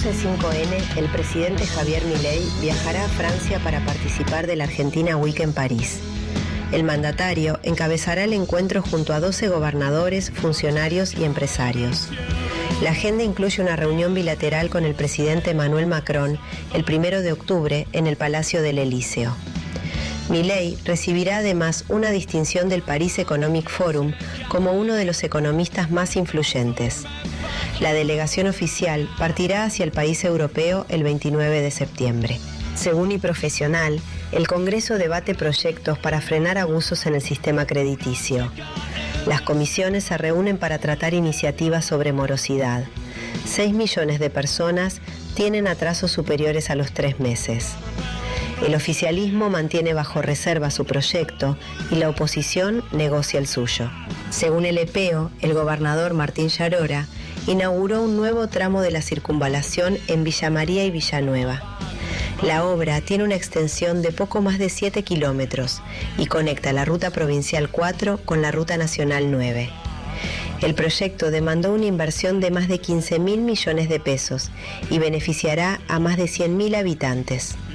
11-5N, el presidente Javier Milei viajará a Francia para participar de la Argentina Week en París. El mandatario encabezará el encuentro junto a 12 gobernadores, funcionarios y empresarios. La agenda incluye una reunión bilateral con el presidente Emmanuel Macron el 1 de octubre en el Palacio del Elíseo. Milei recibirá además una distinción del Paris Economic Forum como uno de los economistas más influyentes. La delegación oficial partirá hacia el país europeo el 29 de septiembre. Según iProfesional, el Congreso debate proyectos para frenar abusos en el sistema crediticio. Las comisiones se reúnen para tratar iniciativas sobre morosidad. 6 millones de personas tienen atrasos superiores a los 3 meses. El oficialismo mantiene bajo reserva su proyecto y la oposición negocia el suyo. Según el EPEO, el gobernador Martín Yarora inauguró un nuevo tramo de la circunvalación en Villa María y Villanueva. La obra tiene una extensión de poco más de 7 kilómetros y conecta la Ruta Provincial 4 con la Ruta Nacional 9. El proyecto demandó una inversión de más de 15.000 millones de pesos y beneficiará a más de 100.000 habitantes.